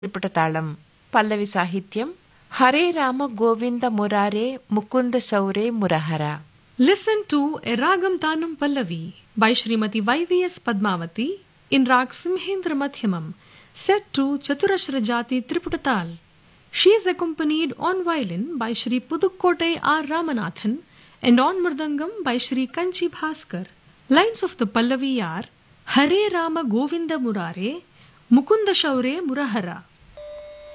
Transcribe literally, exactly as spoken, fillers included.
త్రిపుటతాళం. పల్లవి సాహిత్యం Hare Rama Govinda మురారే Mukunda శౌరే మురహర. Listen to a Ragam Tanam Pallavi by Srimati Y V S Padmavati in Rag Simhendra Madhyamam, set to Chaturashra Jati Triputatal. She is accompanied on violin by Shri Pudukkottai R. Ramanathan and on mridangam by Shri Kanchi Bhaskar. Lines of the Pallavi are Hare Rama Govinda Murare Mukunda Shaure Murahara.